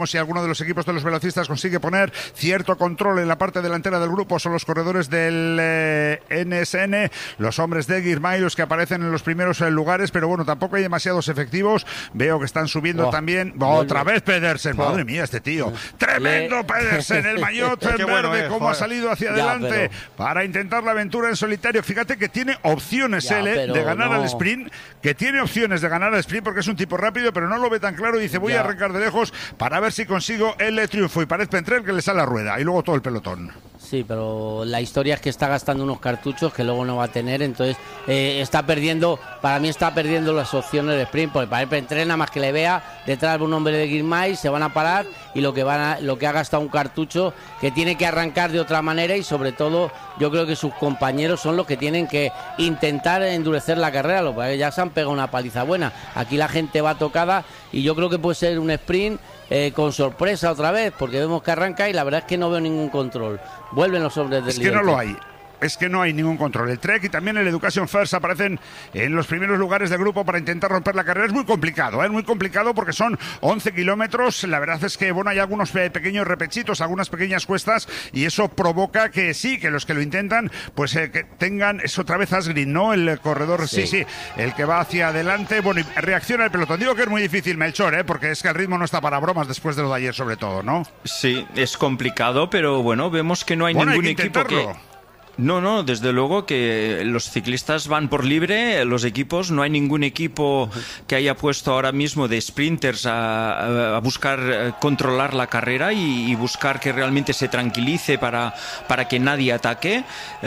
Si alguno de los equipos de los velocistas consigue poner cierto control en la parte delantera del grupo, son los corredores del NSN, los hombres de Girmay, los que aparecen en los primeros lugares, pero bueno, tampoco hay demasiados efectivos. Veo que están subiendo también. Otra vez Pedersen, madre mía, este tío. Tremendo Pedersen, el maillot en verde, cómo ha salido hacia adelante para intentar la aventura en solitario. Fíjate que tiene opciones de ganar al sprint, porque es un tipo rápido, pero no lo ve tan claro y dice, voy a arrancar de lejos para ver si consigo el triunfo, y parece Pentrel que le sale la rueda y luego todo el pelotón. Sí, pero la historia es que está gastando unos cartuchos que luego no va a tener, entonces para mí está perdiendo las opciones de sprint, porque para el Pentrel nada más que le vea detrás de un hombre de Girmay se van a parar, y lo que ha gastado un cartucho que tiene que arrancar de otra manera, y sobre todo yo creo que sus compañeros son los que tienen que intentar endurecer la carrera, lo que ya se han pegado una paliza buena. Aquí la gente va tocada y yo creo que puede ser un sprint con sorpresa otra vez, porque vemos que arranca y la verdad es que no veo ningún control. Vuelven los hombres del líder. Es que no lo hay. Es que no hay ningún control. El Trek y también el Education First aparecen en los primeros lugares del grupo para intentar romper la carrera. Es muy complicado porque son 11 kilómetros. La verdad es que hay algunos pequeños repechitos, algunas pequeñas cuestas, y eso provoca que los que lo intentan, pues que tengan, es otra vez Asgreen, ¿no? El corredor, sí, el que va hacia adelante. Bueno, y reacciona el pelotón. Digo que es muy difícil, Melchor, porque es que el ritmo no está para bromas después de lo de ayer, sobre todo, ¿no? Sí, es complicado, pero bueno, vemos que no hay ningún equipo que... No, desde luego que los ciclistas van por libre, los equipos, no hay ningún equipo que haya puesto ahora mismo de sprinters a buscar controlar la carrera y buscar que realmente se tranquilice para que nadie ataque,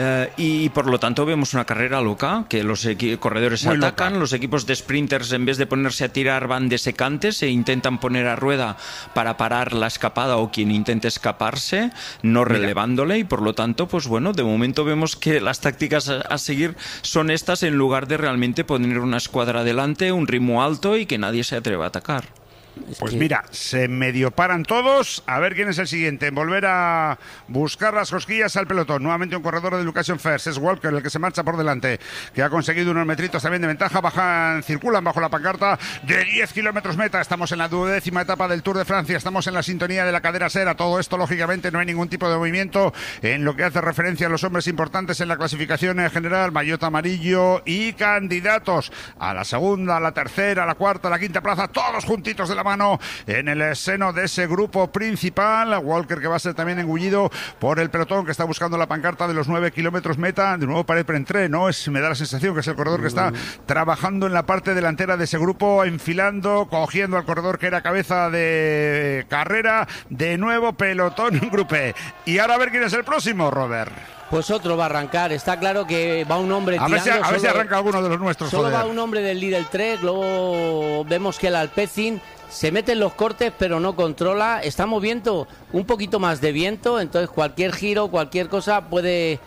y por lo tanto vemos una carrera loca, que los corredores muy atacan, loca. Los equipos de sprinters en vez de ponerse a tirar van de secantes e intentan poner a rueda para parar la escapada o quien intente escaparse, no relevándole, y por lo tanto, pues bueno, de momento vemos que las tácticas a seguir son estas, en lugar de realmente poner una escuadra delante, un ritmo alto y que nadie se atreva a atacar. Pues mira, se medio paran todos. A ver quién es el siguiente en volver a buscar las cosquillas al pelotón. Nuevamente un corredor de Education First, es Walker el que se marcha por delante, que ha conseguido unos metritos también de ventaja. Circulan bajo la pancarta de 10 kilómetros meta. Estamos en la 12ª etapa del Tour de Francia, estamos en la sintonía de la cadera Sera. Todo esto, lógicamente, no hay ningún tipo de movimiento en lo que hace referencia a los hombres importantes en la clasificación en general. Maillot amarillo y candidatos a la segunda, a la tercera, a la cuarta, a la quinta plaza, todos juntitos de la mano en el seno de ese grupo principal. Walker, que va a ser también engullido por el pelotón, que está buscando la pancarta de los 9 kilómetros meta. De nuevo para el Pentré, ¿no? Me da la sensación que es el corredor que está trabajando en la parte delantera de ese grupo, enfilando, cogiendo al corredor que era cabeza de carrera. De nuevo pelotón en grupé. Y ahora a ver quién es el próximo, Robert. Pues otro va a arrancar. Está claro que va un hombre tirando. A ver si arranca alguno de los nuestros. Solo va un hombre del Lidl Trek. Luego vemos que el Alpecin se mete en los cortes, pero no controla. Estamos viendo un poquito más de viento, entonces cualquier giro, cualquier cosa puede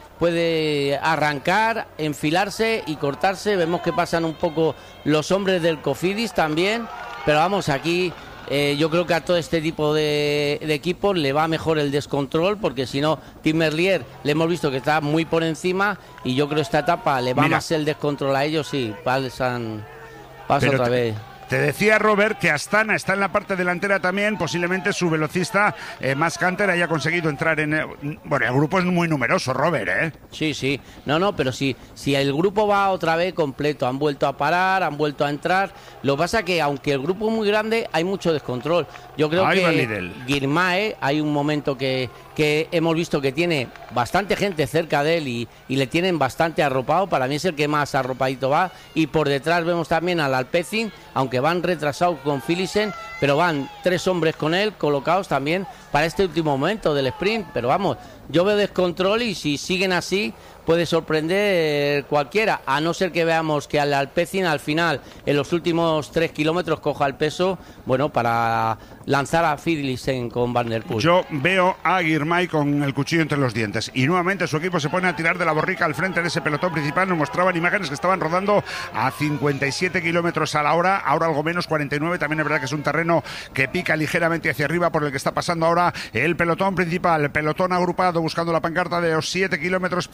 arrancar, enfilarse y cortarse. Vemos que pasan un poco los hombres del Cofidis también, pero vamos, aquí yo creo que a todo este tipo de equipos le va mejor el descontrol, porque si no, Tim Merlier le hemos visto que está muy por encima, y yo creo que esta etapa le va más el descontrol a ellos. Sí, pasa otra vez. Te decía, Robert, que Astana está en la parte delantera también. Posiblemente su velocista Max Canter haya conseguido entrar en... Bueno, el grupo es muy numeroso, Robert, ¿eh? Sí. No, pero si el grupo va otra vez completo, han vuelto a parar, han vuelto a entrar. Lo que pasa que, aunque el grupo es muy grande, hay mucho descontrol. Yo creo que Girmay, hay un momento que hemos visto que tiene bastante gente cerca de él y le tienen bastante arropado. Para mí es el que más arropadito va. Y por detrás vemos también al Alpecin, aunque van retrasados con Philipsen, pero van 3 hombres con él colocados también para este último momento del sprint. Pero vamos, yo veo descontrol, y si siguen así puede sorprender cualquiera, a no ser que veamos que al Alpecin al final, en los últimos 3 kilómetros, coja el peso, bueno, para lanzar a Philipsen con Van der Poel. Yo veo a Girmay con el cuchillo entre los dientes, y nuevamente su equipo se pone a tirar de la borrica al frente de ese pelotón principal. Nos mostraban imágenes que estaban rodando a 57 kilómetros a la hora, ahora algo menos, 49. También es verdad que es un terreno que pica ligeramente hacia arriba, por el que está pasando ahora el pelotón principal. El pelotón agrupado buscando la pancarta de los 7 kilómetros para la línea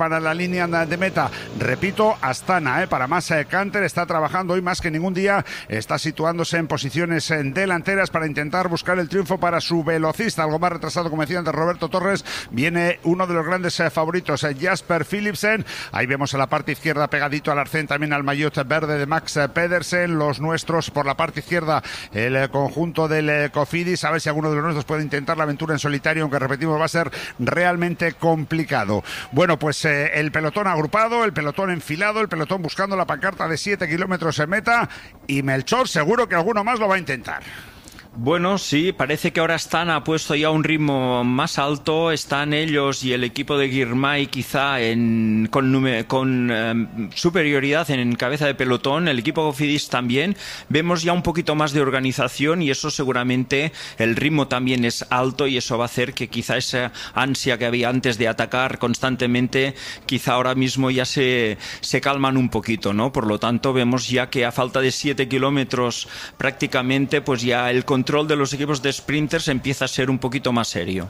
línea de meta. Repito, Astana, para más Canter, está trabajando hoy más que ningún día, está situándose en posiciones delanteras para intentar buscar el triunfo para su velocista, algo más retrasado, como decía antes Roberto Torres. Viene uno de los grandes favoritos, Jasper Philipsen. Ahí vemos a la parte izquierda, pegadito al arcén, también al maillot verde de Max Pedersen. Los nuestros por la parte izquierda, el conjunto del Cofidis. A ver si alguno de los nuestros puede intentar la aventura en solitario, aunque repetimos, va a ser realmente complicado. Bueno, pues el pelotón agrupado, el pelotón enfilado, el pelotón buscando la pancarta de 7 kilómetros en meta, y Melchor seguro que alguno más lo va a intentar. Bueno, sí, parece que ahora ha puesto ya un ritmo más alto. Están ellos y el equipo de Girmay quizá con superioridad en cabeza de pelotón. El equipo Cofidis también. Vemos ya un poquito más de organización, y eso seguramente, el ritmo también es alto, y eso va a hacer que quizá esa ansia que había antes de atacar constantemente, quizá ahora mismo ya se calman un poquito, ¿no? Por lo tanto, vemos ya que a falta de 7 kilómetros prácticamente, pues ya el control de los equipos de sprinters empieza a ser un poquito más serio.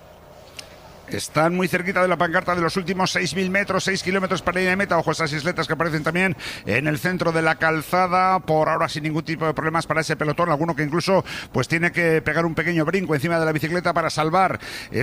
Están muy cerquita de la pancarta de los últimos 6.000 metros, 6 kilómetros para ir de meta. Ojo, esas isletas que aparecen también en el centro de la calzada. Por ahora sin ningún tipo de problemas para ese pelotón. Alguno que incluso pues tiene que pegar un pequeño brinco encima de la bicicleta para salvar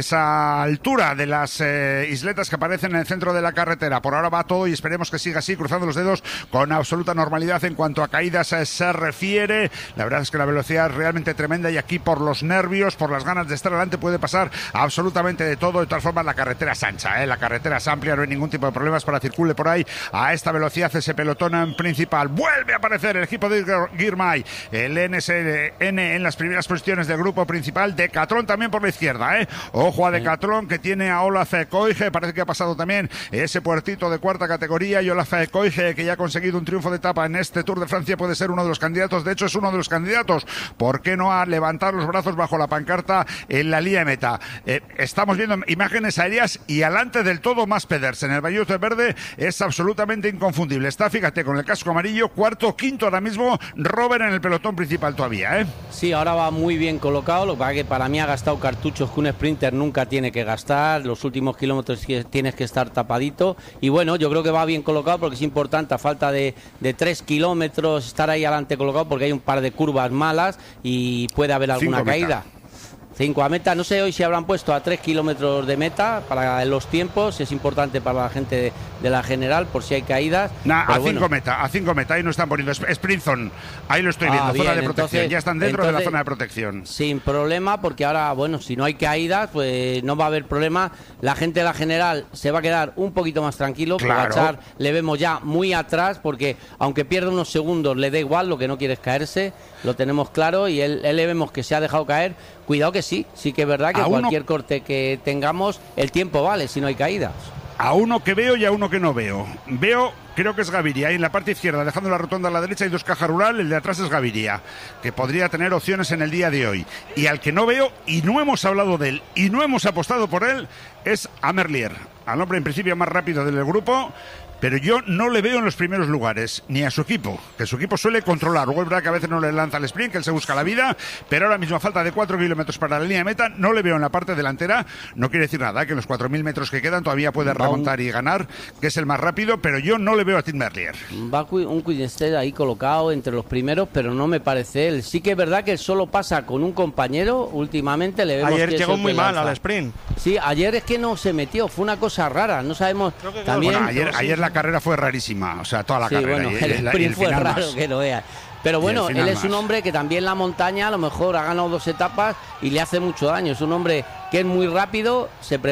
esa altura de las isletas que aparecen en el centro de la carretera. Por ahora va todo, y esperemos que siga así, cruzando los dedos, con absoluta normalidad en cuanto a caídas se refiere. La verdad es que la velocidad es realmente tremenda, y aquí por los nervios, por las ganas de estar adelante, puede pasar absolutamente de todo. De todas formas, la carretera es ancha, la carretera es amplia, no hay ningún tipo de problemas para circule por ahí a esta velocidad ese pelotón en principal. Vuelve a aparecer el equipo de Girmay, el NSN en las primeras posiciones del grupo principal. Decathlon también por la izquierda, ojo a Decathlon, que tiene a Olaf Koige, parece que ha pasado también ese puertito de cuarta categoría, y Olaf Koige, que ya ha conseguido un triunfo de etapa en este Tour de Francia, puede ser uno de los candidatos. De hecho, es uno de los candidatos, ¿por qué no?, a levantar los brazos bajo la pancarta en la línea de meta. Estamos viendo imágenes aéreas, y alante del todo más Pedersen. El maillot verde es absolutamente inconfundible. Está, fíjate, con el casco amarillo, cuarto, quinto ahora mismo, Robert en el pelotón principal todavía, Sí, ahora va muy bien colocado. Lo que pasa es que para mí ha gastado cartuchos que un sprinter nunca tiene que gastar. Los últimos kilómetros tienes que estar tapadito. Y bueno, yo creo que va bien colocado, porque es importante, a falta de 3 kilómetros, estar ahí adelante colocado, porque hay un par de curvas malas y puede haber alguna caída. 5 a meta, no sé hoy si habrán puesto a 3 kilómetros de meta para los tiempos. Es importante para la gente de la general, por si hay caídas. A 5 meta, ahí no están poniendo Sprint Zone, ahí lo estoy viendo, bien, zona de protección, entonces, ya están dentro de la zona de protección. Sin problema, porque ahora, bueno, si no hay caídas, pues no va a haber problema. La gente de la general se va a quedar un poquito más tranquilo, claro. Pogačar le vemos ya muy atrás, porque aunque pierda unos segundos, le da igual, lo que no quiere es caerse, lo tenemos claro, y él le vemos que se ha dejado caer. Cuidado que sí que es verdad que cualquier corte que tengamos, el tiempo vale si no hay caídas. A uno que veo y a uno que no veo. Creo que es Gaviria, ahí en la parte izquierda, dejando la rotonda a la derecha, hay 2 cajas rural, el de atrás es Gaviria, que podría tener opciones en el día de hoy. Y al que no veo, y no hemos hablado de él, y no hemos apostado por él, es a Merlier, al hombre en principio más rápido del grupo, pero yo no le veo en los primeros lugares, ni a su equipo, que su equipo suele controlar. Luego es verdad que a veces no le lanza el sprint, que él se busca la vida, pero ahora mismo a falta de 4 kilómetros para la línea de meta, no le veo en la parte delantera. No quiere decir nada, que en los 4.000 metros que quedan todavía puede remontar y ganar, que es el más rápido, pero yo no le veo a Tim Merlier. Va un Quidenstedt ahí colocado entre los primeros, pero no me parece él. Sí que es verdad que él solo pasa con un compañero, últimamente le vemos. Ayer que llegó muy mal al sprint. Sí, ayer es que no se metió, fue una cosa rara, no sabemos. También, bueno, ayer la carrera fue rarísima, o sea, toda la carrera. Bueno, el sprint fue raro más. Que lo veas. Pero bueno, él es un hombre que también la montaña a lo mejor ha ganado 2 etapas y le hace mucho daño. Es un hombre que es muy rápido,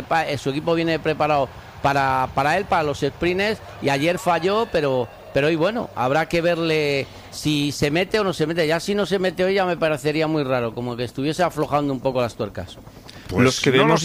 su equipo viene preparado para él, para los sprints, y ayer falló, pero hoy, bueno, habrá que verle si se mete o no se mete. Ya si no se mete hoy ya me parecería muy raro, como que estuviese aflojando un poco las tuercas. Pues los que vemos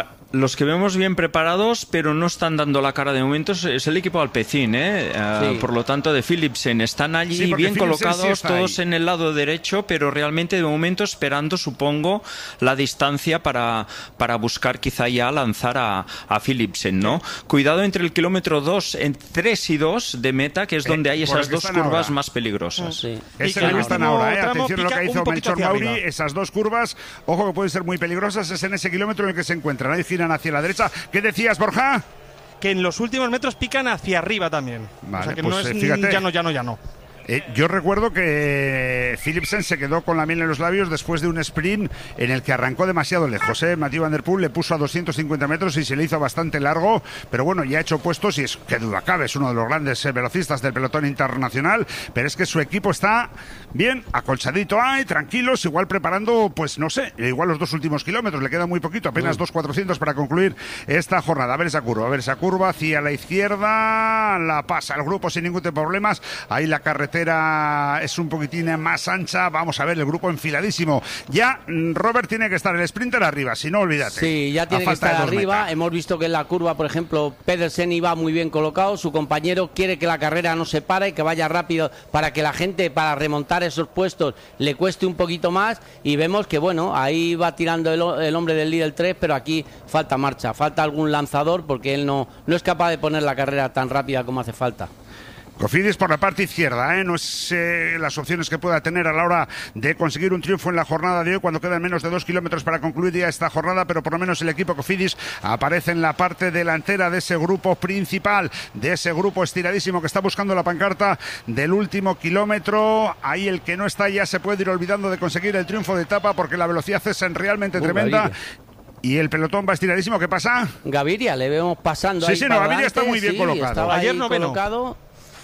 bien preparados, pero no están dando la cara de momento, es el equipo Alpecin, sí. Por lo tanto, de Philipsen. Están allí bien Philipsen colocados, sí todos ahí en el lado derecho, pero realmente de momento esperando, supongo, la distancia para buscar quizá ya lanzar a Philipsen, ¿no? Cuidado entre el kilómetro 2, 3 y 2 de meta, que es donde hay esas 2 curvas ahora más peligrosas. Sí. Es el que están ahora, atención a lo que hizo Melchor Mauri, esas 2 curvas, ojo que pueden ser muy peligrosas, es en ese kilómetro en el que se encuentran. Ahí giran hacia la derecha. ¿Qué decías, Borja? que en los últimos metros pican hacia arriba también. Vale, o sea que pues, no es fíjate, llano. Yo recuerdo que Philipsen se quedó con la miel en los labios después de un sprint en el que arrancó demasiado lejos. Mathieu van der Poel le puso a 250 metros y se le hizo bastante largo, pero bueno, ya ha hecho puestos y es que duda cabe, es uno de los grandes velocistas del pelotón internacional, pero es que su equipo está bien, acolchadito ahí, tranquilos, igual preparando, pues no sé, igual los 2 últimos kilómetros, le queda muy poquito, apenas 2.400 para concluir esta jornada. A ver esa curva hacia la izquierda, la pasa el grupo sin ningún tipo de problemas, ahí la carretera es un poquitín más ancha. Vamos a ver el grupo enfiladísimo. Ya Robert tiene que estar el sprinter arriba, si no, olvídate. Sí, ya tiene que estar arriba. Hemos visto que en la curva, por ejemplo, Pedersen iba muy bien colocado. Su compañero quiere que la carrera no se pare, que vaya rápido para que la gente, para remontar esos puestos, le cueste un poquito más. Y vemos que, bueno, ahí va tirando el hombre del líder 3, pero aquí falta marcha, falta algún lanzador porque él no es capaz de poner la carrera tan rápida como hace falta. Cofidis por la parte izquierda, no es las opciones que pueda tener a la hora de conseguir un triunfo en la jornada de hoy, cuando quedan menos de 2 kilómetros para concluir ya esta jornada, pero por lo menos el equipo Cofidis aparece en la parte delantera de ese grupo principal, de ese grupo estiradísimo que está buscando la pancarta del último kilómetro. Ahí el que no está ya se puede ir olvidando de conseguir el triunfo de etapa porque la velocidad es realmente tremenda. Gaviria. Y el pelotón va estiradísimo. ¿Qué pasa? Gaviria, le vemos pasando. Sí, Gaviria está muy bien colocado. Ayer no colocado.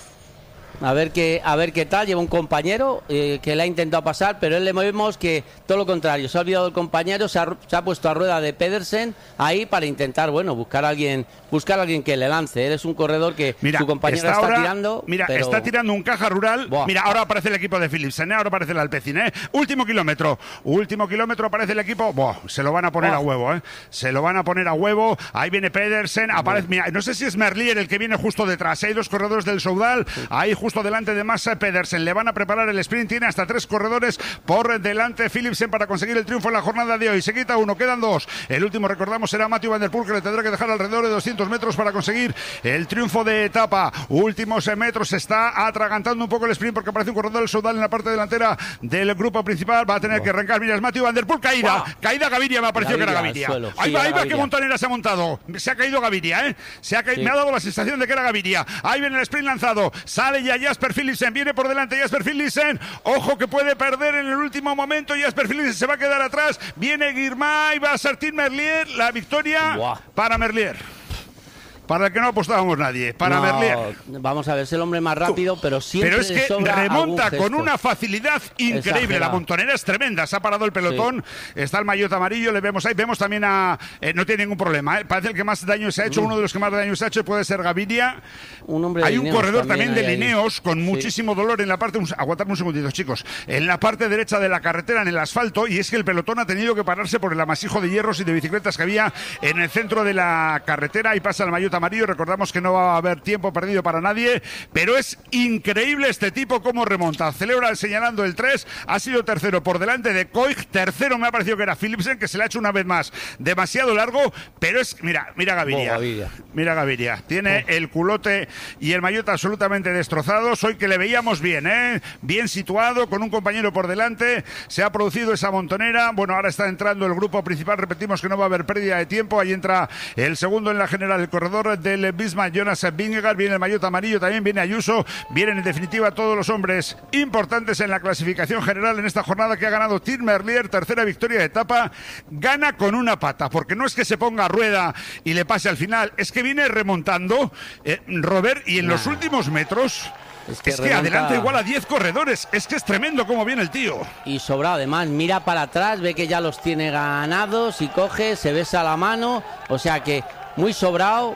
A ver qué tal, lleva un compañero que le ha intentado pasar, pero él le vemos que todo lo contrario, se ha olvidado del compañero, se ha puesto a rueda de Pedersen ahí para intentar, bueno, buscar a alguien que le lance. Él es un corredor que su compañero está tirando. Mira, pero... está tirando un caja rural. Buah. Mira, ahora aparece el equipo de Philipsen, ahora aparece el Alpecin, Último kilómetro aparece el equipo. Buah, se lo van a poner a huevo, Se lo van a poner a huevo. Ahí viene Pedersen, aparece, mira, no sé si es Merlier el que viene justo detrás. Hay 2 corredores del Soudal, ahí justo delante de Massa Pedersen. Le van a preparar el sprint, tiene hasta 3 corredores por delante Philipsen para conseguir el triunfo en la jornada de hoy. Se quita 1, quedan 2. El último, recordamos, será Mathieu van der Poel, que le tendrá que dejar alrededor de 200 metros para conseguir el triunfo de etapa. Últimos metros, se está atragantando un poco el sprint porque aparece un corredor del Soudal en la parte delantera del grupo principal. Va a tener que arrancar. Mira, es Mathieu van der Poel, caída Gaviria, me ha parecido que era Gaviria. Ahí va, qué montonera se ha montado. Se ha caído Gaviria, Se ha caído, me ha dado la sensación de que era Gaviria. Ahí viene el sprint lanzado. Sale ya Jasper Philipsen, viene por delante Jasper Philipsen. Ojo que puede perder en el último momento. Jasper Philipsen se va a quedar atrás. Viene Girmay, va a ser Tim Merlier. La victoria para Merlier. Para el que no apostábamos nadie, para Merlier. Vamos a ver, es el hombre más rápido, pero siempre es que remonta con una facilidad increíble. Exagerado. La montonera es tremenda, se ha parado el pelotón, está el maillot amarillo, le vemos ahí, vemos también a... no tiene ningún problema, parece el que más daño se ha hecho, uno de los que más daño se ha hecho puede ser Gaviria. Hay un corredor también de Lineos con muchísimo dolor en la parte... Aguantadme un segundito, chicos. En la parte derecha de la carretera, en el asfalto, y es que el pelotón ha tenido que pararse por el amasijo de hierros y de bicicletas que había en el centro de la carretera, y pasa el maillot amarillo. Recordamos que no va a haber tiempo perdido para nadie, pero es increíble este tipo cómo remonta. Celebra señalando el 3, ha sido tercero por delante de Koig, tercero me ha parecido que era Philipsen, que se le ha hecho una vez más demasiado largo, pero es, mira Gaviria. Mira Gaviria, tiene el culote y el maillot absolutamente destrozados. Hoy que le veíamos bien, bien situado, con un compañero por delante, se ha producido esa montonera. Bueno, ahora está entrando el grupo principal, repetimos que no va a haber pérdida de tiempo. Ahí entra el segundo en la general, el corredor del Bismarck, Jonas Vingegaard, viene el maillot amarillo, también viene Ayuso, vienen en definitiva todos los hombres importantes en la clasificación general en esta jornada que ha ganado Tim Merlier, tercera victoria de etapa, gana con una pata, porque no es que se ponga a rueda y le pase al final, es que viene remontando Robert, y en los últimos metros... Es que adelanta igual a 10 corredores. Es que es tremendo cómo viene el tío. Y sobrado, además, mira para atrás, ve que ya los tiene ganados y coge, se besa la mano. O sea que muy sobrado.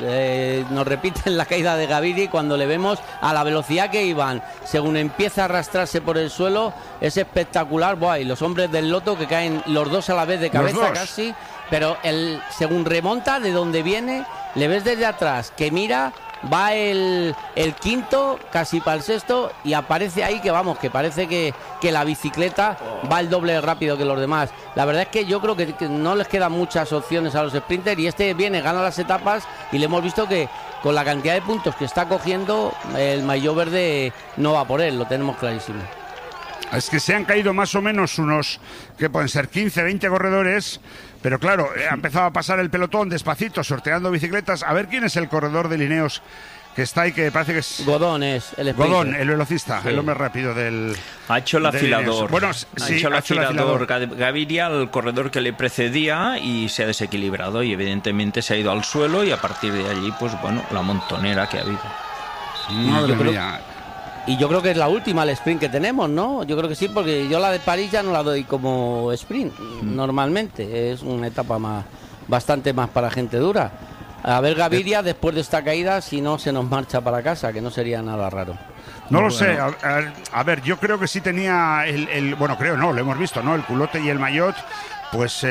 Nos repiten la caída de Gaviria, y cuando le vemos a la velocidad que iban, según empieza a arrastrarse por el suelo, es espectacular. Y los hombres del Lotto que caen los dos a la vez de cabeza casi. Pero según remonta de donde viene, le ves desde atrás que mira... Va el quinto, casi para el sexto, y aparece ahí que parece que la bicicleta va el doble rápido que los demás. La verdad es que yo creo que no les quedan muchas opciones a los sprinters, y este viene, gana las etapas, y le hemos visto que con la cantidad de puntos que está cogiendo, el maillot verde no va por él, lo tenemos clarísimo. Es que se han caído más o menos unos, que pueden ser 15, 20 corredores, pero claro, ha empezado a pasar el pelotón despacito, sorteando bicicletas. A ver quién es el corredor de Ineos que está ahí, que parece que es... Godón es el Godón, el velocista, sí. El hombre rápido del... Ha hecho el afilador. Bueno, ha hecho el afilador Gaviria, al corredor que le precedía, y se ha desequilibrado y evidentemente se ha ido al suelo, y a partir de allí, pues bueno, la montonera que ha habido. Madre mía. Y yo creo que es la última el sprint que tenemos, ¿no? Yo creo que sí, porque yo la de París ya no la doy como sprint, normalmente. Es una etapa bastante más para gente dura. A ver Gaviria, después de esta caída, si no se nos marcha para casa, que no sería nada raro. No lo sé, a ver, yo creo que sí tenía bueno, creo no, lo hemos visto, ¿no? El culote y el maillot. Pues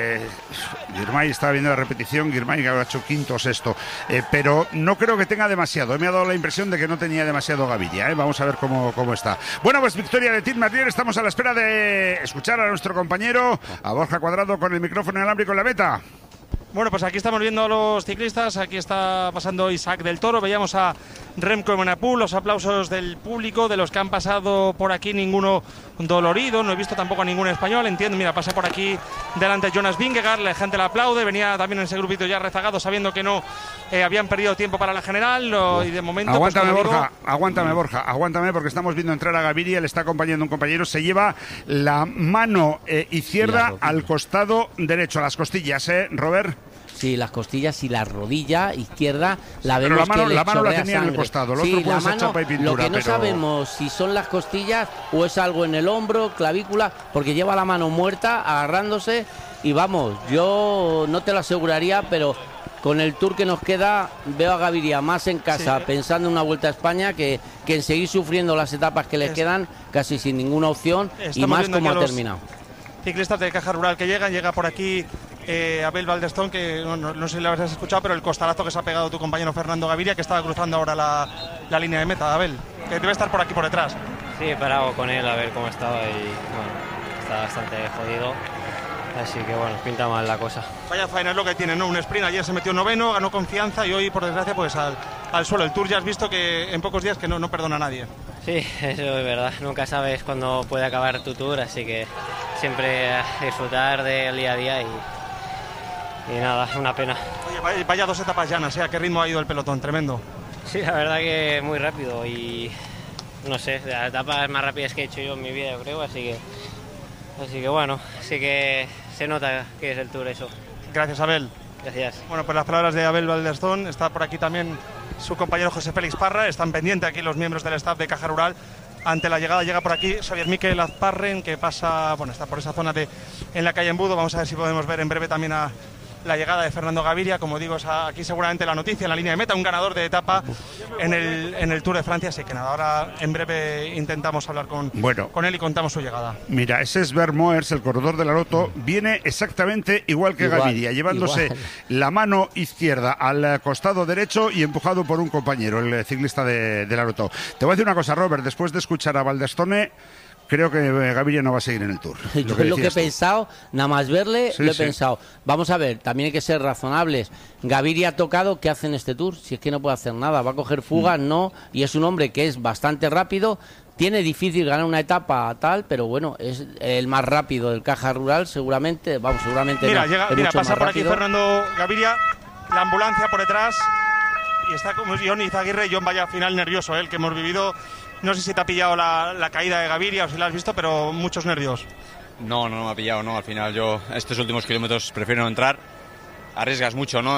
Girmay, estaba viendo la repetición, Girmay que habrá hecho quinto o sexto, pero no creo que tenga demasiado. Me ha dado la impresión de que no tenía demasiado Gaviria, Vamos a ver cómo está. Bueno, pues victoria de Tim Merlier. Estamos a la espera de escuchar a nuestro compañero, a Borja Cuadrado, con el micrófono inalámbrico en la meta. Bueno, pues aquí estamos viendo a los ciclistas. Aquí está pasando Isaac del Toro. Veíamos a Remco Evenepoel, los aplausos del público, de los que han pasado por aquí, ninguno dolorido. No he visto tampoco a ningún español, entiendo. Mira, pasa por aquí delante Jonas Vingegaard, la gente le aplaude. Venía también en ese grupito ya rezagado, sabiendo que no habían perdido tiempo para la general. Y de momento... Aguántame, pues, Borja, aguántame, porque estamos viendo entrar a Gaviria. Le está acompañando un compañero. Se lleva la mano izquierda al costado derecho, a las costillas, Robert. Sí, las costillas y la rodilla izquierda la vemos. Pero la mano la tenía en el costado, el otro puede ser chapa y pintura. Lo que no sabemos si son las costillas o es algo en el hombro, clavícula, porque lleva la mano muerta agarrándose. Y vamos, yo no te lo aseguraría, pero con el Tour que nos queda, veo a Gaviria más en casa, pensando en una Vuelta a España que en seguir sufriendo las etapas que les quedan, casi sin ninguna opción, y más como ha terminado. Ciclistas de Caja Rural que llega por aquí Abel Baldestón, que no sé si lo habrás escuchado, pero el costalazo que se ha pegado tu compañero Fernando Gaviria, que estaba cruzando ahora la línea de meta. Abel, que debe estar por aquí por detrás. Sí, he parado con él a ver cómo estaba y bueno, está bastante jodido, así que bueno, pinta mal la cosa. Vaya faena es lo que tiene, ¿no? Un sprint, ayer se metió noveno, ganó confianza y hoy, por desgracia, pues al suelo. El Tour ya has visto que en pocos días que no perdona a nadie. Sí, eso es verdad, nunca sabes cuándo puede acabar tu Tour, así que siempre disfrutar del día a día y nada, una pena. Oye, vaya 2 etapas llanas, ¿a qué ritmo ha ido el pelotón? Tremendo. Sí, la verdad que muy rápido y no sé, de las etapas más rápidas que he hecho yo en mi vida, yo creo, así que bueno, sí que se nota que es el Tour eso. Gracias, Abel. Gracias. Bueno, pues las palabras de Abel Baldestón. Está por aquí también su compañero José Félix Parra. Están pendientes aquí los miembros del staff de Caja Rural ante la llegada. Llega por aquí Xavier Miquel Azparren, que pasa, bueno, está por esa zona en la calle Embudo. Vamos a ver si podemos ver en breve también a la llegada de Fernando Gaviria. Como digo, es aquí seguramente la noticia en la línea de meta, un ganador de etapa en el Tour de Francia. Así que nada, ahora en breve intentamos hablar con él y contamos su llegada. Mira, ese es Bert Moers, el corredor de la Lotto. Viene exactamente igual que Gaviria, llevándose la mano izquierda al costado derecho y empujado por un compañero, el ciclista de la Lotto. Te voy a decir una cosa, Robert, después de escuchar a Baldestone, creo que Gaviria no va a seguir en el Tour. Yo es lo que he pensado, nada más verle, he pensado. Vamos a ver, también hay que ser razonables. Gaviria ha tocado, ¿qué hace en este Tour? Si es que no puede hacer nada, va a coger fugas, no, y es un hombre que es bastante rápido. Tiene difícil ganar una etapa tal, pero bueno, es el más rápido del Caja Rural, seguramente. Mira, pasa por aquí Fernando Gaviria, la ambulancia por detrás, y está como John Izaguirre. John, vaya final nervioso, el que hemos vivido. No sé si te ha pillado la caída de Gaviria o si la has visto, pero muchos nervios. No me ha pillado, no. Al final yo estos últimos kilómetros prefiero no entrar. Arriesgas mucho, ¿no?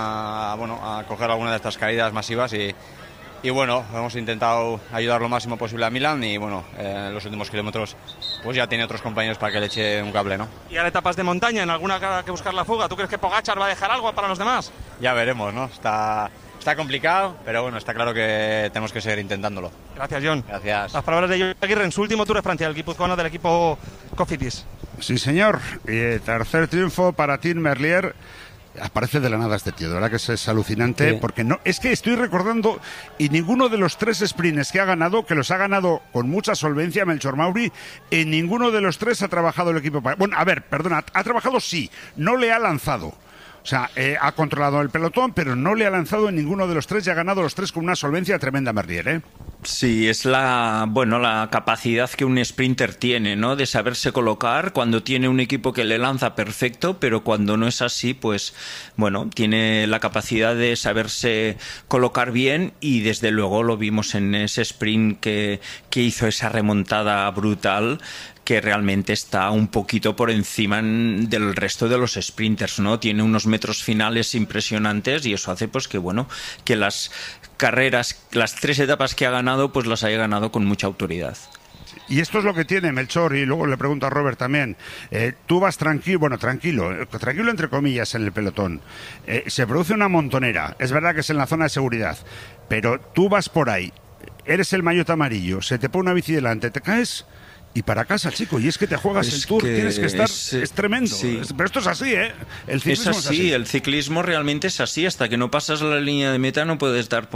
A coger alguna de estas caídas masivas y bueno, hemos intentado ayudar lo máximo posible a Milan y bueno, en los últimos kilómetros pues ya tiene otros compañeros para que le eche un cable, ¿no? Y ahora etapas de montaña, en alguna que buscar la fuga. ¿Tú crees que Pogačar va a dejar algo para los demás? Ya veremos, ¿no? Está complicado, pero bueno, está claro que tenemos que seguir intentándolo. Gracias, John. Gracias. Las palabras de John Aguirre en su último Tour de Francia, el guipuzcoano del equipo Cofidis. Sí, señor. Tercer triunfo para Tim Merlier. Aparece de la nada este tío, de verdad que es alucinante, sí. Porque no, es que estoy recordando, y ninguno de los 3 sprints que ha ganado, que los ha ganado con mucha solvencia Melchor Mauri, en ninguno de los 3 ha trabajado el equipo. Bueno, a ver, perdona, ha trabajado sí, no le ha lanzado. O sea, ha controlado el pelotón, pero no le ha lanzado en ninguno de los tres y ha ganado los tres con una solvencia tremenda, Merlier, ¿eh? Sí, es la capacidad que un sprinter tiene, ¿no? De saberse colocar cuando tiene un equipo que le lanza perfecto, pero cuando no es así, pues, bueno, tiene la capacidad de saberse colocar bien y desde luego lo vimos en ese sprint que hizo esa remontada brutal, que realmente está un poquito por encima del resto de los sprinters, ¿no? Tiene unos metros finales impresionantes y eso hace pues que las carreras, las 3 etapas que ha ganado, pues las haya ganado con mucha autoridad. Y esto es lo que tiene Melchor, y luego le pregunto a Robert también. Tú vas tranquilo entre comillas en el pelotón. Se produce una montonera, es verdad que es en la zona de seguridad, pero tú vas por ahí, eres el maillot amarillo, se te pone una bici delante, te caes y para casa, chico, y es que te juegas el Tour, tienes que estar, es tremendo. Sí. Pero esto es así, ¿eh? El ciclismo es así, el ciclismo realmente es así, hasta que no pasas la línea de meta no puedes dar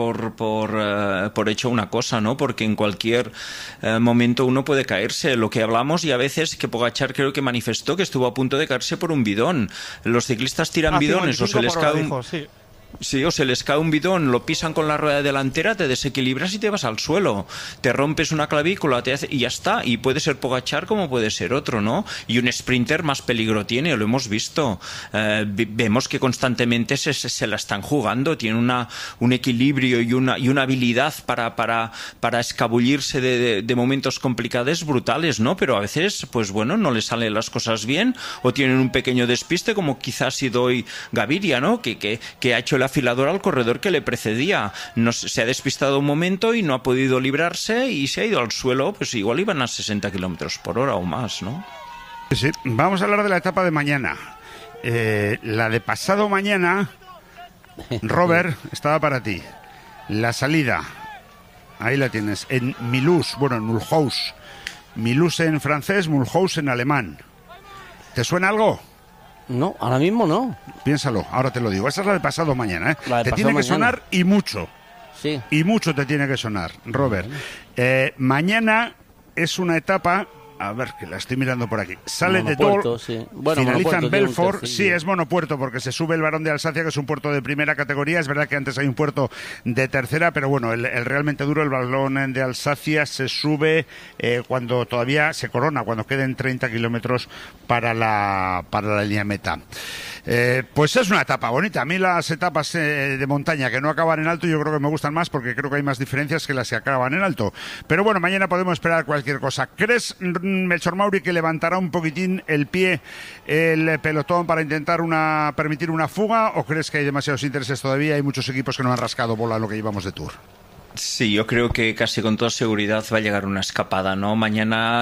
por hecho una cosa, ¿no? Porque en cualquier momento uno puede caerse, lo que hablamos, y a veces que Pogačar creo que manifestó que estuvo a punto de caerse por un bidón. Los ciclistas tiran bidones o se les cae un... Sí, o se les cae un bidón, lo pisan con la rueda delantera, te desequilibras y te vas al suelo. Te rompes una clavícula y ya está. Y puede ser Pogačar como puede ser otro, ¿no? Y un sprinter más peligro tiene, lo hemos visto. Vemos que constantemente se la están jugando. Tiene un equilibrio y una habilidad para escabullirse de momentos complicados brutales, ¿no? Pero a veces, pues bueno, no le salen las cosas bien o tienen un pequeño despiste, como quizás ha sido hoy Gaviria, ¿no? Que ha hecho el afilador al corredor que le precedía. Se ha despistado un momento y no ha podido librarse y se ha ido al suelo, pues igual iban a 60 kilómetros por hora o más, ¿no? Sí, vamos a hablar de la etapa de mañana. La de pasado mañana, Robert, estaba para ti. La salida, ahí la tienes, en Mulhouse, en Mulhouse. Mulhouse en francés, Mulhouse en alemán. ¿Te suena algo? No, ahora mismo no. Piénsalo, ahora te lo digo. Esa es la de pasado mañana, ¿eh? Te tiene que sonar y mucho. Sí. Y mucho te tiene que sonar, Robert. Mañana es una etapa... A ver, que la estoy mirando por aquí. Sale de Dole, sí. finaliza en Belfort. Sí, es monopuerto porque se sube el Barón de Alsacia, que es un puerto de primera categoría. Es verdad que antes hay un puerto de tercera, pero bueno, el realmente duro, el Barón de Alsacia, se sube cuando todavía se corona, cuando queden 30 kilómetros para la línea meta. Pues es una etapa bonita. A mí las etapas de montaña que no acaban en alto yo creo que me gustan más porque creo que hay más diferencias que las que acaban en alto. Pero bueno, mañana podemos esperar cualquier cosa. ¿Crees, Melchor Mauri, que levantará un poquitín el pie el pelotón para intentar permitir una fuga, o crees que hay demasiados intereses todavía? Hay muchos equipos que no han rascado bola en lo que llevamos de Tour. Sí, yo creo que casi con toda seguridad va a llegar una escapada, ¿no? Mañana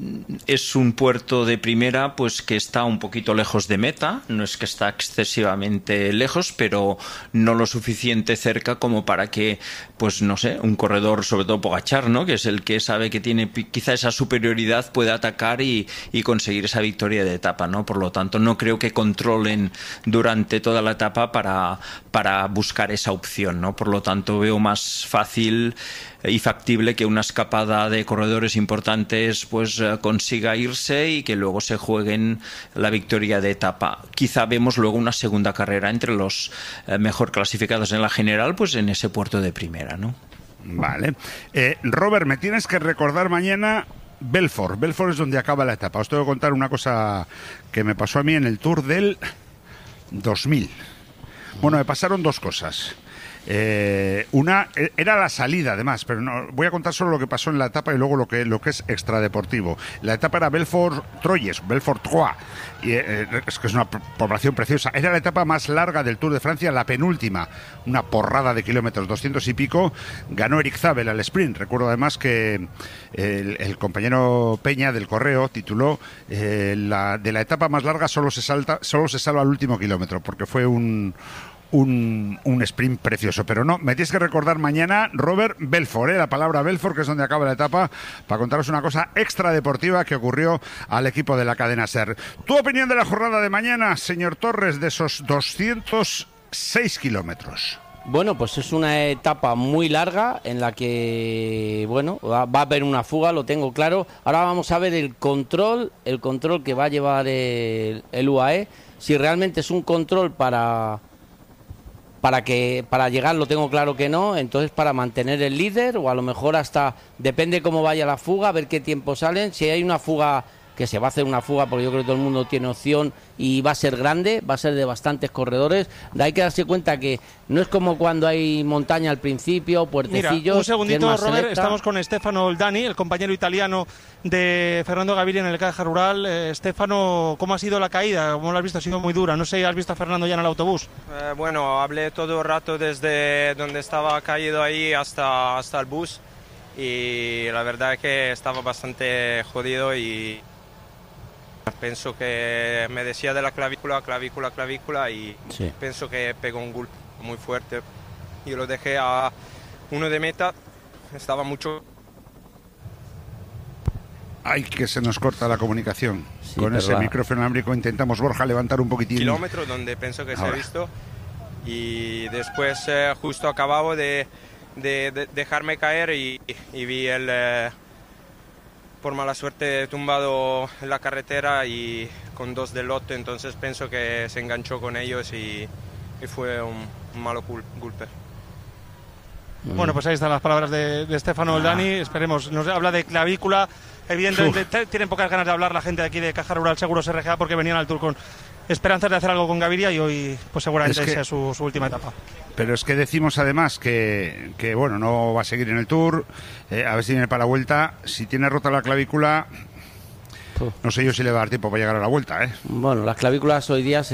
es un puerto de primera, pues que está un poquito lejos de meta, no es que está excesivamente lejos, pero no lo suficiente cerca como para que, pues no sé, un corredor, sobre todo Pogačar, ¿no? Que es el que sabe que tiene quizá esa superioridad, puede atacar y conseguir esa victoria de etapa, ¿no? Por lo tanto, no creo que controlen durante toda la etapa para buscar esa opción, ¿no? Por lo tanto, veo más fácil y factible que una escapada de corredores importantes pues consiga irse y que luego se jueguen la victoria de etapa. Quizá vemos luego una segunda carrera entre los mejor clasificados en la general, pues en ese puerto de primera, ¿no? Vale. Robert, me tienes que recordar mañana Belfort. Belfort es donde acaba la etapa. Os tengo que contar una cosa que me pasó a mí en el Tour del 2000. Bueno, me pasaron dos cosas. Una era la salida, además, pero no voy a contar solo lo que pasó en la etapa y luego lo que es extradeportivo. La etapa era Belfort-Troyes, Belfort-Troyes, y es que es una población preciosa. Era la etapa más larga del Tour de Francia, la penúltima, una porrada de kilómetros, 200 y pico. Ganó Eric Zabel al sprint. Recuerdo además que el compañero Peña del Correo tituló de la etapa más larga solo se salva al último kilómetro, porque fue un sprint precioso. Pero no, me tienes que recordar mañana, Robert, Belfort, la palabra Belfort, que es donde acaba la etapa, para contaros una cosa extradeportiva que ocurrió al equipo de la cadena SER. ¿Tu opinión de la jornada de mañana, señor Torres, de esos 206 kilómetros? Bueno, pues es una etapa muy larga en la que, bueno, va a haber una fuga, lo tengo claro. Ahora vamos a ver el control que va a llevar el UAE Si realmente es un control para llegar, lo tengo claro que no, entonces para mantener el líder, o a lo mejor hasta, depende cómo vaya la fuga, a ver qué tiempo salen. Si hay una fuga, que se va a hacer una fuga, porque yo creo que todo el mundo tiene opción y va a ser grande, va a ser de bastantes corredores. Hay que darse cuenta que no es como cuando hay montaña al principio, puertecillos. Mira, un segundito, Robert, estamos con Stefano Oldani, el compañero italiano de Fernando Gaviria en el Caja Rural. Stefano, ¿cómo ha sido la caída? ¿Cómo lo has visto? Ha sido muy dura. No sé, ¿has visto a Fernando ya en el autobús? Bueno, hablé todo el rato desde donde estaba caído ahí hasta el bus, y la verdad es que estaba bastante jodido, y pienso que me decía de la clavícula, y sí, pienso que pegó un golpe muy fuerte. Yo lo dejé a uno de meta, estaba mucho... Ay, que se nos corta la comunicación. Sí, con ese micrófono inalámbrico intentamos, Borja, levantar un poquitín. Kilómetro donde pienso que se ha visto, y después justo acababa de dejarme caer y vi el... por mala suerte tumbado en la carretera y con dos de lote, entonces pienso que se enganchó con ellos y fue un malo golpe. Bueno, pues ahí están las palabras de Stefano Oldani. Esperemos, nos habla de clavícula. Evidentemente tienen pocas ganas de hablar la gente de aquí de Caja Rural Seguros RGA, porque venían al Tour con esperanzas de hacer algo con Gaviria, y hoy pues seguramente sea su última etapa. Pero es que decimos además que bueno, no va a seguir en el Tour, a ver si viene para la vuelta. Si tiene rota la clavícula, no sé yo si le va a dar tiempo para llegar a la vuelta, ¿eh? Bueno, las clavículas hoy día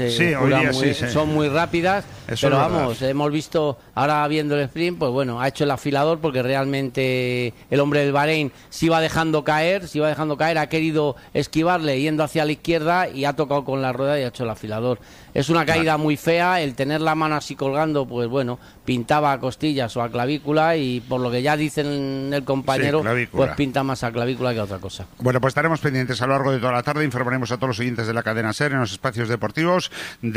son muy rápidas. Eso, pero vamos, hemos visto, ahora viendo el sprint, pues bueno, ha hecho el afilador, porque realmente el hombre del Bahrein se iba dejando caer, ha querido esquivarle yendo hacia la izquierda y ha tocado con la rueda y ha hecho el afilador. Es una caída muy fea, el tener la mano así colgando, pues bueno, pintaba a costillas o a clavícula, y por lo que ya dicen el compañero, pues pinta más a clavícula que a otra cosa. Bueno, pues estaremos pendientes a lo largo de toda la tarde, informaremos a todos los oyentes de la cadena SER en los espacios deportivos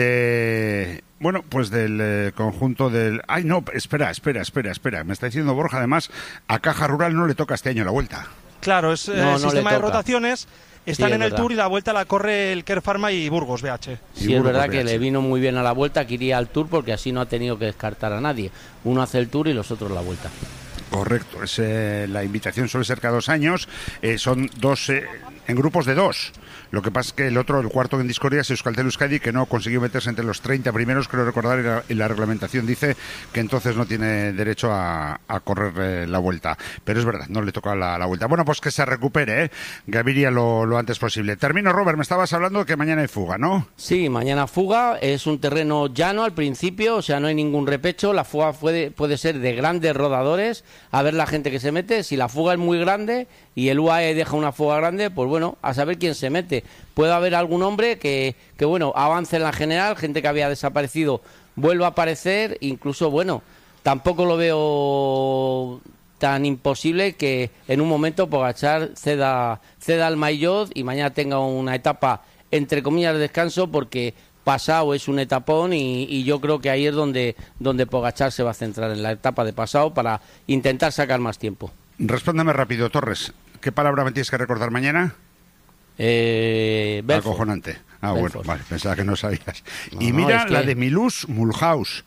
de... Bueno, pues del conjunto del... Ay, no, espera. Me está diciendo Borja, además, a Caja Rural no le toca este año la vuelta. Claro, es el sistema de rotaciones. Están en el Tour, y la vuelta la corre el Care Pharma y Burgos BH. Sí, es verdad que le vino muy bien a la vuelta, que iría al Tour, porque así no ha tenido que descartar a nadie. Uno hace el Tour y los otros la vuelta. Correcto, la invitación suele ser cada 2 años, son dos en grupos de 2. Lo que pasa es que el cuarto en discordia es Euskaltel Euskadi, que no consiguió meterse entre los 30 primeros, creo recordar, y la reglamentación dice que entonces no tiene derecho a correr la vuelta. Pero es verdad, no le toca la vuelta. Bueno, pues que se recupere, Gaviria lo antes posible. Termino, Robert, me estabas hablando de que mañana hay fuga, ¿no? Sí, mañana fuga, es un terreno llano al principio, o sea, no hay ningún repecho. La fuga puede ser de grandes rodadores, a ver la gente que se mete. Si la fuga es muy grande y el UAE deja una fuga grande, pues bueno, a saber quién se mete. Puede haber algún hombre que bueno, avance en la general, gente que había desaparecido vuelva a aparecer, incluso, bueno, tampoco lo veo tan imposible que en un momento Pogačar ceda al Maillot y mañana tenga una etapa, entre comillas, de descanso, porque Passau es un etapón y yo creo que ahí es donde Pogačar se va a centrar, en la etapa de Passau, para intentar sacar más tiempo. Respóndeme rápido, Torres. ¿Qué palabra me tienes que recordar mañana? Belfort. Acojonante. Belfort. Bueno, vale, pensaba que no sabías. Y mira, es que... la de Milous Mulhouse,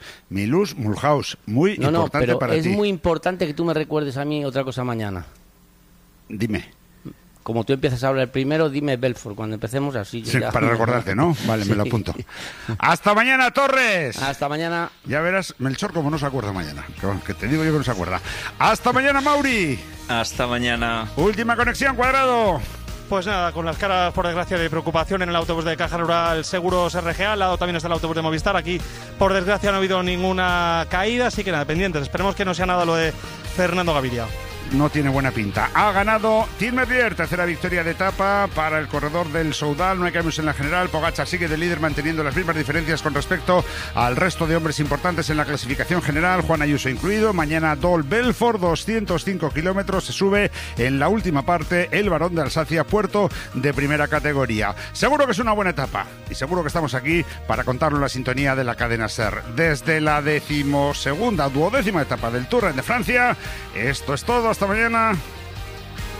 muy importante pero para ti. Es muy importante que tú me recuerdes a mí otra cosa mañana. Dime. Como tú empiezas a hablar primero, dime Belfort. Cuando empecemos así... Sí, para recordarte, ¿no? Vale, sí. Me lo apunto. ¡Hasta mañana, Torres! Hasta mañana. Ya verás, Melchor, como no se acuerda mañana. Que te digo yo que no se acuerda. ¡Hasta mañana, Mauri! Hasta mañana. Última conexión, Cuadrado. Pues nada, con las caras, por desgracia, de preocupación en el autobús de Caja Rural Seguros RGA. Al lado también está el autobús de Movistar. Aquí, por desgracia, no ha habido ninguna caída, así que nada, pendientes. Esperemos que no sea nada lo de Fernando Gaviria. No tiene buena pinta. Ha ganado Tim Merlier, tercera victoria de etapa para el corredor del Soudal. No hay cambios en la general. Pogačar sigue de líder, manteniendo las mismas diferencias con respecto al resto de hombres importantes en la clasificación general, Juan Ayuso incluido. Mañana Dol Belfort, 205 kilómetros. Se sube en la última parte el Barón de Alsacia, puerto de primera categoría. Seguro que es una buena etapa y seguro que estamos aquí para contarlo en la sintonía de la cadena SER. Desde la 12ª etapa del Tour de Francia, esto es todo. Hasta mañana.